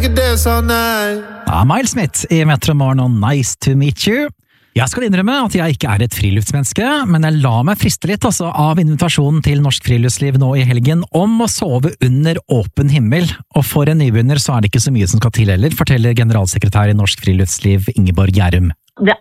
Ja, Miles Smith i Metro Morgen og Nice to meet you. Jeg skal innrømme at jeg ikke er et friluftsmenneske, men jeg la meg friste litt av invitasjonen til Norsk Friluftsliv nå i helgen om å sove under åpen himmel, og for en nybegynner så er det ikke så mye som skal til heller, forteller generalsekretær i Norsk Friluftsliv Ingeborg Gjærum. Det